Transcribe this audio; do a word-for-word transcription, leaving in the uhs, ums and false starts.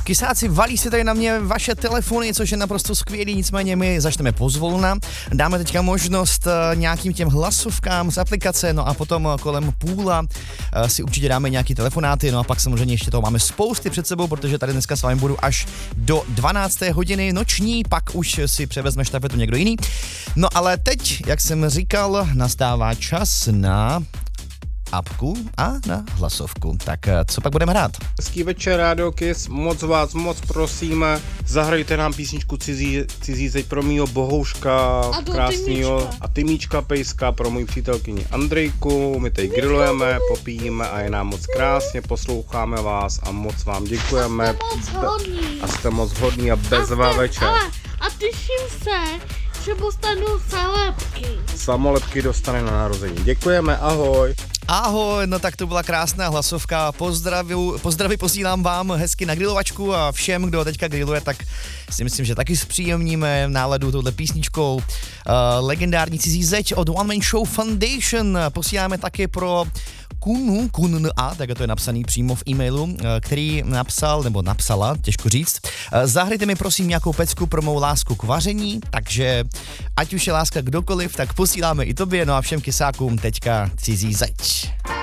Kysáci, valí si tady na mě vaše telefony, což je naprosto skvělý, nicméně my začneme pozvolna. Dáme teďka možnost nějakým těm hlasovkám z aplikace, no a potom kolem půla si určitě dáme nějaký telefonáty, no a pak samozřejmě ještě toho máme spousty před sebou, protože tady dneska s vámi budu až do dvanácté hodiny noční, pak už si převezme štafetu někdo jiný. No ale teď, jak jsem říkal, nastává čas na apku a na hlasovku. Tak co pak budeme hrát? Hezký večer, Radio Kiss, moc vás, moc prosíme, zahrajte nám písničku Cizí, cizí zeď pro mýho bohouška krásnýho a Tymíčka Pejska pro moji přítelkyni Andrejku. My tady grillujeme, popijíme a je nám moc krásně, posloucháme vás a moc vám děkujeme. A jste moc hodný. A jste moc hodný a bezvá večer. Ale, a těším se, že dostanu samolepky. Samolepky dostane na narození. Děkujeme, ahoj. Ahoj, no tak to byla krásná hlasovka, pozdraví, pozdraví posílám vám hezky na grilovačku a všem, kdo teďka grilluje, tak si myslím, že taky zpříjemníme náladu touhle písničkou. Uh, legendární Cizí zeď od One Man Show Foundation posíláme taky pro Kunu, Kun A, tak to je napsaný přímo v e-mailu, který napsal, nebo napsala, těžko říct. Zahrajte mi prosím nějakou pecku pro mou lásku k vaření, takže ať už je láska kdokoliv, tak posíláme i tobě, no a všem kysákům teďka Cizí zeď.